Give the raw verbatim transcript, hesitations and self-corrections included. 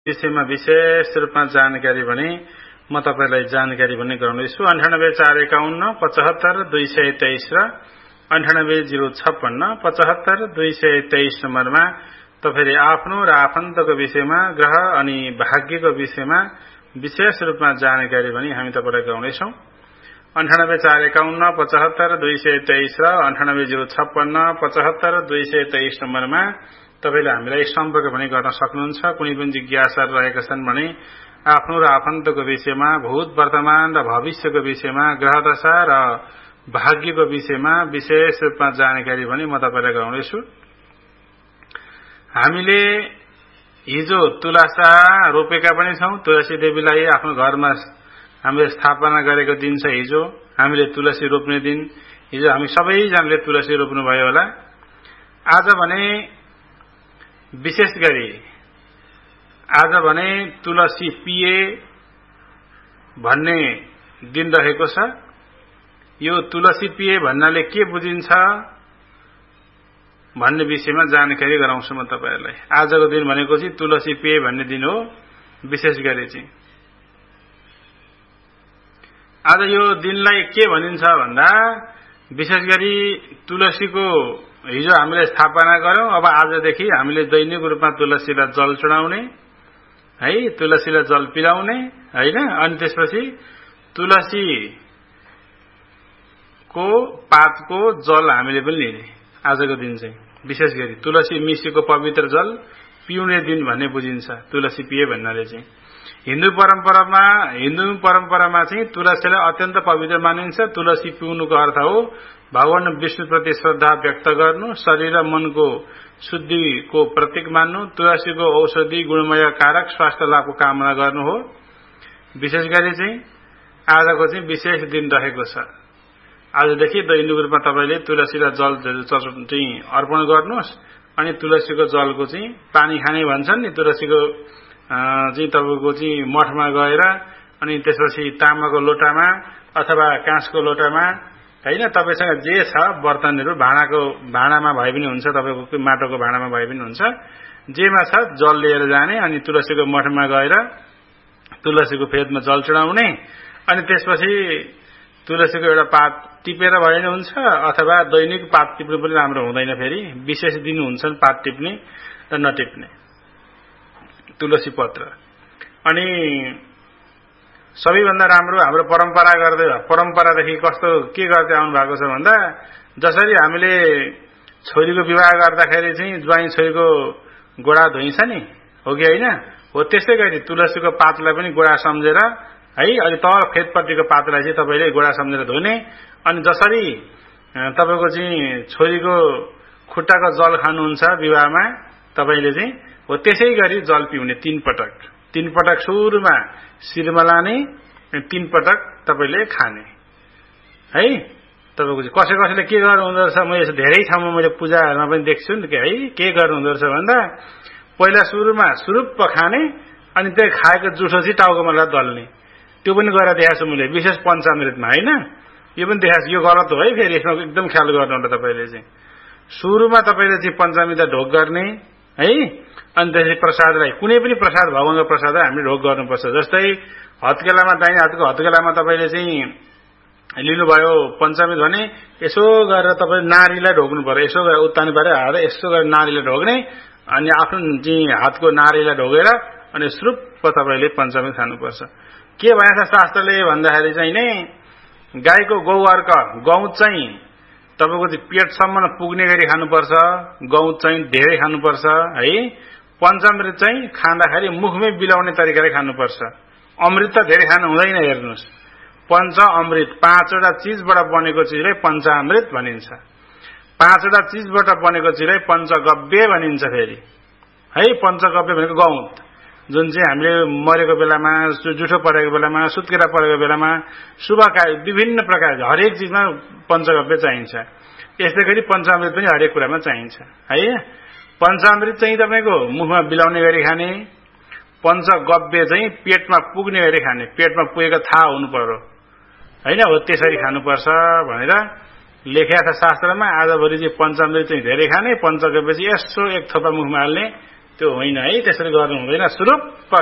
विषयमा विशेष रूपमा जानकारी भने म तपाईलाई जानकारी भन्ने गराउँदैछु। अन्ठानब्बे चार एकाउन्न पचहत्तर दुई सय तेइस र अन्ठानब्बे जिरो छप्पन्न पचहत्तर दुई सय तेइस नम्बरमा तपाईले आफ्नो र आफन्तको विषयमा ग्रह अनि भाग्यको विषयमा विशेष रूपमा जानकारी भनी हामी तपाईलाई गराउँदैछौं। अन्ठानब्बे चार एकाउन्न पचहत्तर दुई सय तेइस र अन्ठानब्बे जिरो छप्पन्न पचहत्तर दुई सय तेइस नम्बरमा तपाईले हामीलाई सम्पर्क पनि गर्न सक्नुहुन्छ। कुनै पनि जिज्ञासा रहेका छन् भने आफ्नो र आफन्तको विषयमा, भूत वर्तमान र भविष्यको विषयमा, ग्रहदशा र भाग्यको विषयमा विशेष रूपमा जानकारी पनि म तपाईलाई गराउँदैछु। हामीले हिजो तुलसा रोपेका पनि छौं। तुलसी देवीलाई आफ्नो घरमा हामीले स्थापना गरेको दिन छ हिजो। हामीले तुलसी रोप्ने दिन हिजो हामी सबैजनाले तुलसी रोप्नु भयो होला। आज भने विशेष गरी आज भने तुलसी पिए भन्ने दिन रहेको छ। यो तुलसी पिए भन्नाले के बुझिन्छ भन्ने विषयमा जानकारी गराउँछु म तपाईहरुलाई। आजको दिन भनेको चाहिँ तुलसी पिए भन्ने दिन हो। विशेष गरी चाहिँ आज यो दिनलाई के भनिन्छ भन्दा विशेष गरी तुलसीको हिजो हामीले स्थापना गर्यौं। अब आजदेखि हामीले दैनिक रूपमा तुलसीलाई जल चढाउने है, तुलसीलाई जल पिलाउने हैन। अनि त्यसपछि तुलसी को पातको जल हामीले पनि लिने। आजको दिन चाहिँ विशेष गरी तुलसी मिसिएको पवित्र जल पिउने दिन भन्ने बुझिन्छ। तुलसी पिए भन्नाले चाहिँ हिन्दू परम्परामा हिन्दू परम्परामा चाहिँ तुलसीलाई अत्यन्त पवित्र मानिन्छ। तुलसी पिउनुको अर्थ हो भगवान विष्णु प्रति श्रद्धा व्यक्त गर्नु, शरीर र मनको शुद्धिको प्रतीक मान्नु, तुलसीको औषधि गुणमय कारक स्वास्थ्य लाभको कामना गर्नु हो। विशेष गरी चाहिँ आजको चाहिँ विशेष दिन रहेको छ। आजदेखि दैनिक रूपमा तपाईले तुलसीलाई जल चाहिँ अर्पण गर्नुहोस्। अनि तुलसीको जलको चाहिँ पानी खाने भन्छन् नि, तुलसीको चाहिँ तपाईको चाहिँ मठमा गएर अनि त्यसपछि तामाको लोटामा अथवा काँसको लोटामा हैन, तपाईसँग जे छ बर्तनहरु भाँडाको भाँडामा भए पनि हुन्छ, तपाईको माटोको भाँडामा भए पनि हुन्छ, जेमा छ जल लिएर जाने अनि तुलसीको मठमा गएर तुलसीको फेदमा जल चढाउने। अनि त्यसपछि तुलसीको एउटा पात टिपेर भए पनि हुन्छ अथवा दैनिक पात टिप्नु पनि राम्रो हुँदैन। फेरि विशेष दिन हुन्छन् पात टिप्ने र नटिप्ने तुलसी पत्र। अनि सबैभन्दा राम्रो हाम्रो परम्परा गर्दै परम्परादेखि कस्तो के गर्दै आउनु भएको छ भन्दा जसरी हामीले छोरीको विवाह गर्दाखेरि चाहिँ ज्वाइँ छोरीको गोडा धोइन्छ नि, हो कि हैन, हो त्यस्तै गरी तुलसीको पातलाई पनि गोडा सम्झेर है, अनि तल फेदपट्टिको पातलाई चाहिँ तपाईले गोडा सम्झेर धुने। अनि जसरी तपाईको चाहिँ छोरीको खुट्टाको जल खानुहुन्छ विवाहमा तपाईले चाहिँ हो त्यसै गरी जल पिउने तीन पटक तीन पटक सुरुमा शिरमा लाने, तीन पटक तपाईले खाने है। तपाईको कसै कसैले के गर्नु हुँदो रहेछ, म यसो धेरै ठाउँमा मैले पूजाहरुमा पनि देख्छु नि है, के गर्नु हुँदो रहेछ भन्दा पहिला सुरुमा सुरुप्प खाने अनि त्यो खाएको जुठो चाहिँ टाउकोमा ला दल्ने। त्यो पनि गरेर देखाछु मैले, विशेष पञ्चामृतमा हैन। यो पनि देखाछु, यो गलत हो है। फेरि यसमा एकदम ख्याल गर्नु होला तपाईले चाहिँ। सुरुमा तपाईले चाहिँ पञ्चामृत ढोक गर्ने है, अनि त्यसै प्रसादलाई कुनै पनि प्रसाद भगवानको प्रसादलाई हामीले ढोक गर्नुपर्छ। जस्तै हत्केलामा दाहिने हातको हत्केलामा तपाईले चाहिँ लिनुभयो पञ्चामृत भने यसो गरेर तपाईले नारीलाई ढोक्नु पर्यो। यसो गरेर उत्तानी पारेर हात यसो गरेर नारीलाई ढोक्ने अनि आफ्नो चाहिँ हातको नारीलाई ढोकेर अनि सुरुप्प तपाईले पञ्चामृत खानुपर्छ। के भन्छ शास्त्रले भन्दाखेरि चाहिँ नै गाईको गौअर्क गहुँ चाहिँ तपाईको चाहिँ पेटसम्म पुग्ने गरी खानुपर्छ। गहुँ चाहिँ धेरै खानुपर्छ है। पञ्चामृत चाहिँ खाँदाखेरि मुखमै बिलाउने तरिकाले खानुपर्छ। अमृत त धेरै खानु हुँदैन। हेर्नुस्, पञ्च अमृत पाँचवटा चीजबाट बनेको चिजलाई पञ्चामृत भनिन्छ। पाँचवटा चीजबाट बनेको चिजलाई पञ्चगव्य भनिन्छ। फेरि है, पञ्चगव्य भनेको गहुँ जुन चाहिँ हामीले मरेको बेलामा, जुठो परेको बेलामा, सुत्केरा परेको बेलामा, शुभ कार्य विभिन्न प्रकार हरेक चीजमा पञ्चगव्य चाहिन्छ। यस्तै गरी पञ्चामृत पनि हरेक कुरामा चाहिन्छ है। पञ्चामृत चाहिँ तपाईको मुखमा बिलाउने गरी खाने, पञ्चगव्य चाहिँ पेटमा पुग्ने गरी खाने, पेटमा पुगेको थाहा हुनु पर्यो हैन, हो त्यसरी खानुपर्छ भनेर लेखेको छ शास्त्रमा। आजभोलि चाहिँ पञ्चामृत चाहिँ धेरै खाने, पञ्चगव्य चाहिँ यसो एक थोपा मुखमा हाल्ने, त्यो होइन है, त्यसरी गर्नु हुँदैन। सुरुप्प